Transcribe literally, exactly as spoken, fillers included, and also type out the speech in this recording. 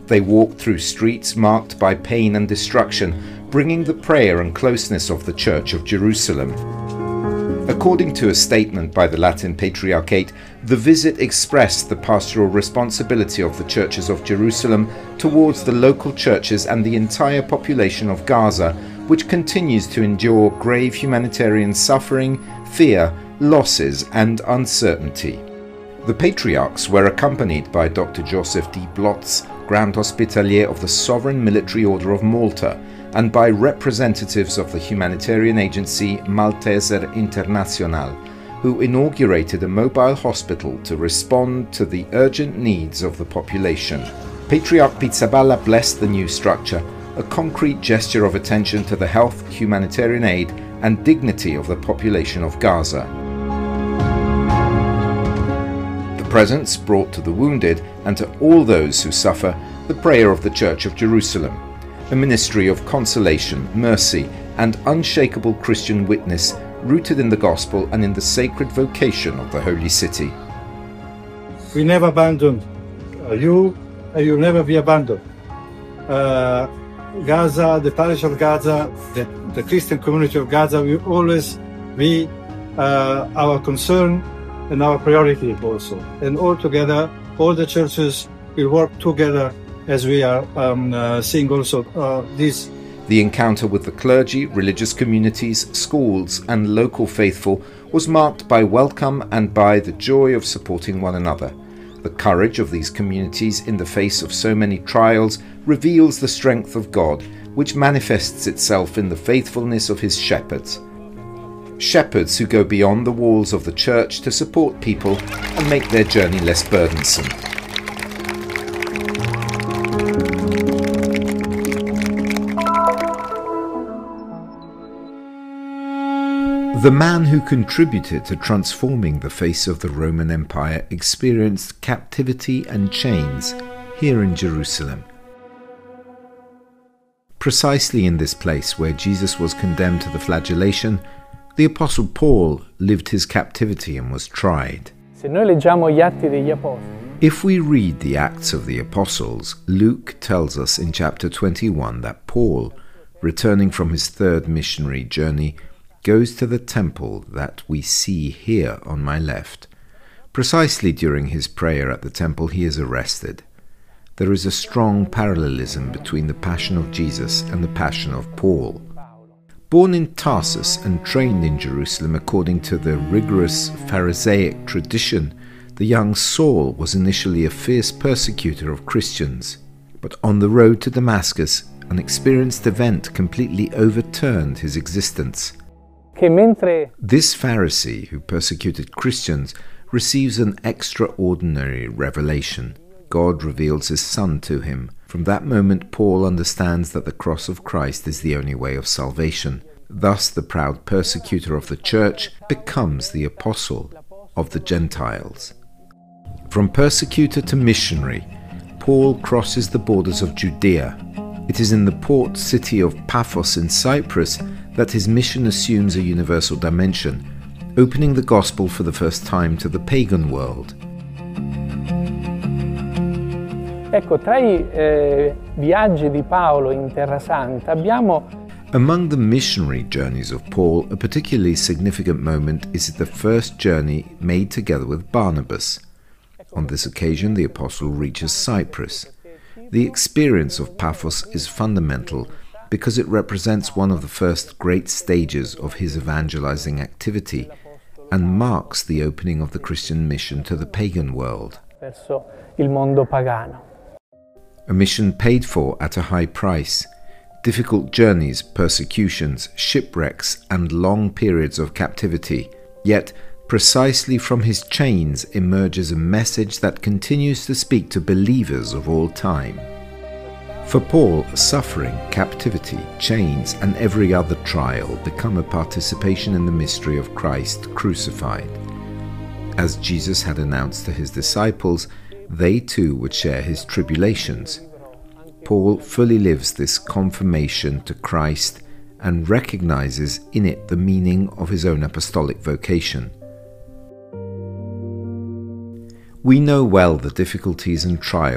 They walked through streets marked by pain and destruction, bringing the prayer and closeness of the Church of Jerusalem. According to a statement by the Latin Patriarchate, the visit expressed the pastoral responsibility of the churches of Jerusalem towards the local churches and the entire population of Gaza, which continues to endure grave humanitarian suffering, fear, losses, and uncertainty. The patriarchs were accompanied by Doctor Joseph D. Blotz, Grand Hospitalier of the Sovereign Military Order of Malta, and by representatives of the humanitarian agency Malteser International, who inaugurated a mobile hospital to respond to the urgent needs of the population. Patriarch Pizzaballa blessed the new structure, a concrete gesture of attention to the health, humanitarian aid, and dignity of the population of Gaza. The presents brought to the wounded and to all those who suffer the prayer of the Church of Jerusalem, a ministry of consolation, mercy, and unshakable Christian witness rooted in the gospel and in the sacred vocation of the Holy City. We never abandoned uh, you, and you'll never be abandoned. Uh, Gaza, the parish of Gaza, the, the Christian community of Gaza will always be uh, our concern and our priority also. And all together, all the churches will work together as we are um, uh, seeing also uh, this. The encounter with the clergy, religious communities, schools, and local faithful was marked by welcome and by the joy of supporting one another. The courage of these communities in the face of so many trials reveals the strength of God, which manifests itself in the faithfulness of his shepherds. Shepherds who go beyond the walls of the church to support people and make their journey less burdensome. The man who contributed to transforming the face of the Roman Empire experienced captivity and chains here in Jerusalem. Precisely in this place where Jesus was condemned to the flagellation, the Apostle Paul lived his captivity and was tried. If we read the Acts of the Apostles, Luke tells us in chapter twenty-one that Paul, returning from his third missionary journey, goes to the temple that we see here on my left. Precisely during his prayer at the temple he is arrested. There is a strong parallelism between the passion of Jesus and the passion of Paul. Born in Tarsus and trained in Jerusalem according to the rigorous Pharisaic tradition, the young Saul was initially a fierce persecutor of Christians. But on the road to Damascus, an experienced event completely overturned his existence. This Pharisee, who persecuted Christians, receives an extraordinary revelation. God reveals his Son to him. From that moment, Paul understands that the cross of Christ is the only way of salvation. Thus, the proud persecutor of the church becomes the apostle of the Gentiles. From persecutor to missionary, Paul crosses the borders of Judea. It is in the port city of Paphos in Cyprus that his mission assumes a universal dimension, opening the gospel for the first time to the pagan world. Ecco, tra i eh, viaggi di Paolo in Terra Santa abbiamo. Among the missionary journeys of Paul, a particularly significant moment is the first journey made together with Barnabas. On this occasion, the apostle reaches Cyprus. The experience of Paphos is fundamental because it represents one of the first great stages of his evangelizing activity and marks the opening of the Christian mission to the pagan world. Verso il mondo pagano. A mission paid for at a high price. Difficult journeys, persecutions, shipwrecks, and long periods of captivity. Yet, precisely from his chains emerges a message that continues to speak to believers of all time. For Paul, suffering, captivity, chains, and every other trial become a participation in the mystery of Christ crucified. As Jesus had announced to his disciples, they too would share his tribulations. Paul fully lives this confirmation to Christ and recognizes in it the meaning of his own apostolic vocation. We know well the difficulties and trials